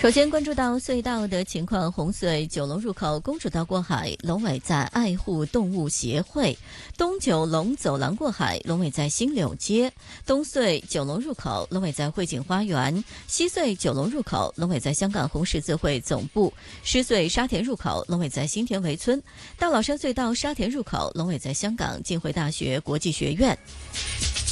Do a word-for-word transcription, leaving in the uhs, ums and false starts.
首先关注到隧道的情况，红隧九龙入口公主道过海，龙尾在爱护动物协会；东九龙走廊过海，龙尾在新柳街；东隧九龙入口，龙尾在汇景花园；西隧九龙入口，龙尾在香港红十字会总部；狮隧沙田入口，龙尾在新田围村；大老山隧道沙田入口，龙尾在香港浸会大学国际学院。